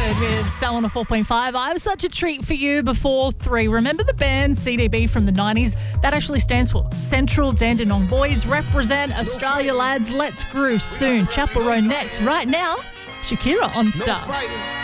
Good with Star 104.5. I have such a treat for you before 3. Remember the band CDB from the 90s? That actually stands for Central Dandenong Boys. Represent Australia, lads. Let's groove soon. Chapel Row next. Right now, Shakira on Star.